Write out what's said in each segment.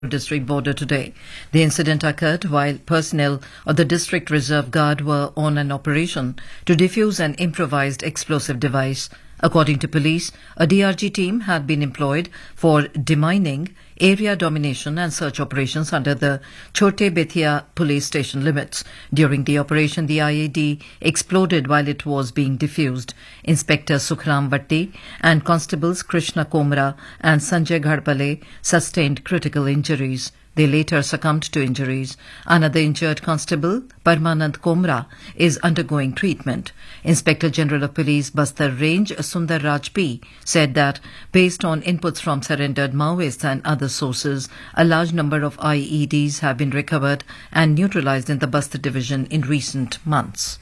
district border today. The incident occurred while personnel of the District Reserve Guard were on an operation to defuse an improvised explosive device. According to police, a DRG team had been employed for demining, area domination and search operations under the Chote Bethia police station limits. During the operation, the IED exploded while it was being defused. Inspector Sukhram Vatti and Constables Krishna Komra and Sanjay Ghadpale sustained critical injuries. They later succumbed to injuries. Another injured constable, Parmanand Komra, is undergoing treatment. Inspector General of Police Bastar Range Sundar Raj P. said that based on inputs from surrendered Maoists and other sources, a large number of IEDs have been recovered and neutralized in the Bastar division in recent months.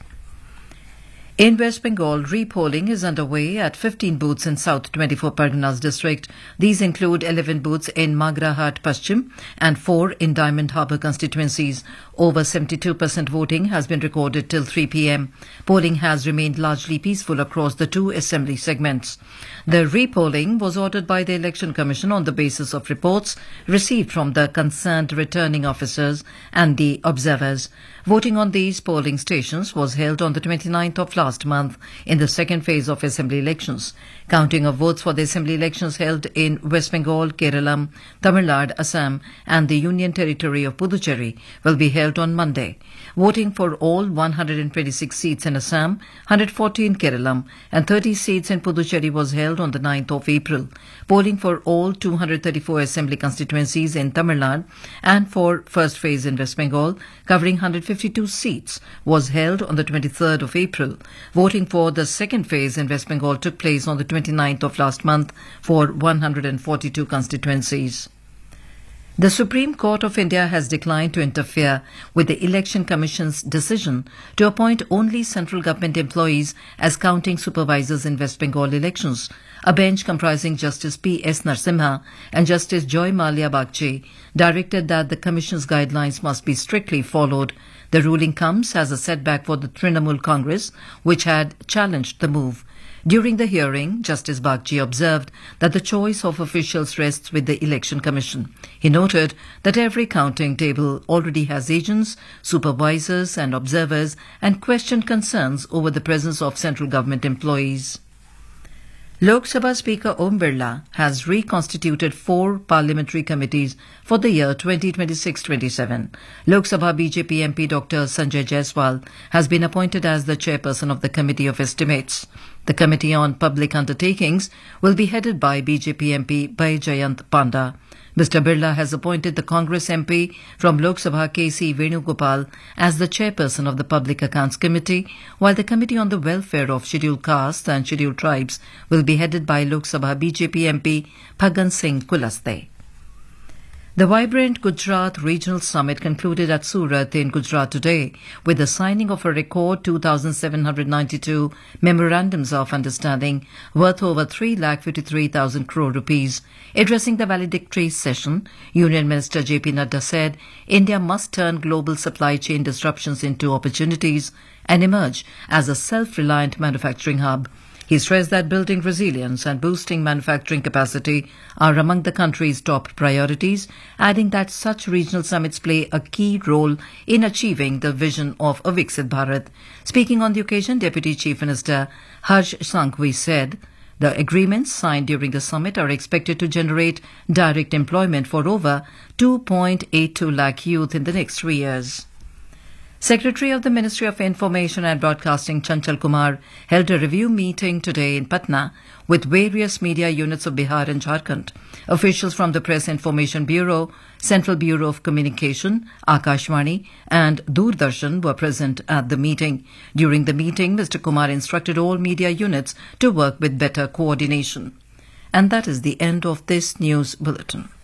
In West Bengal, re-polling is underway at 15 booths in South 24 Parganas district. These include 11 booths in Magrahat Paschim and 4 in Diamond Harbour constituencies. Over 72% voting has been recorded till 3 p.m. Polling has remained largely peaceful across the two assembly segments. The re-polling was ordered by the Election Commission on the basis of reports received from the concerned returning officers and the observers. Voting on these polling stations was held on the 29th of last month in the second phase of assembly elections. Counting of votes for the assembly elections held in West Bengal, Kerala, Tamil Nadu, Assam and the Union Territory of Puducherry will be held on Monday. Voting for all 126 seats in Assam, 140 in Kerala and 30 seats in Puducherry was held on the 9th of April. Polling for all 234 assembly constituencies in Tamil Nadu and for first phase in West Bengal, covering 152 seats, was held on the 23rd of April. Voting for the second phase in West Bengal took place on the 29th of last month for 142 constituencies. The Supreme Court of India has declined to interfere with the Election Commission's decision to appoint only central government employees as counting supervisors in West Bengal elections. A bench comprising Justice P.S. Narasimha and Justice Joy Malia Bagchi directed that the Commission's guidelines must be strictly followed. The ruling comes as a setback for the Trinamool Congress, which had challenged the move. During the hearing, Justice Bagchi observed that the choice of officials rests with the Election Commission. He noted that every counting table already has agents, supervisors and observers and questioned concerns over the presence of central government employees. Lok Sabha Speaker Om Birla has reconstituted 4 parliamentary committees for the year 2026-27. Lok Sabha BJP MP Dr. Sanjay Jaiswal has been appointed as the chairperson of the Committee of Estimates. The Committee on Public Undertakings will be headed by BJP MP Baijayant Panda. Mr. Birla has appointed the Congress MP from Lok Sabha K.C. Venugopal as the chairperson of the Public Accounts Committee, while the Committee on the Welfare of Scheduled Castes and Scheduled Tribes will be headed by Lok Sabha BJP MP Phagan Singh Kulaste. The vibrant Gujarat Regional Summit concluded at Surat in Gujarat today with the signing of a record 2,792 memorandums of understanding worth over 3,53,000 crore rupees. Addressing the valedictory session, Union Minister J.P. Nadda said India must turn global supply chain disruptions into opportunities and emerge as a self-reliant manufacturing hub. He stressed that building resilience and boosting manufacturing capacity are among the country's top priorities, adding that such regional summits play a key role in achieving the vision of a Viksit Bharat. Speaking on the occasion, Deputy Chief Minister Harsh Sanghvi said the agreements signed during the summit are expected to generate direct employment for over 2.82 lakh youth in the next 3 years. Secretary of the Ministry of Information and Broadcasting Chanchal Kumar held a review meeting today in Patna with various media units of Bihar and Jharkhand. Officials from the Press Information Bureau, Central Bureau of Communication, Akashvani and Doordarshan were present at the meeting. During the meeting, Mr. Kumar instructed all media units to work with better coordination. And that is the end of this news bulletin.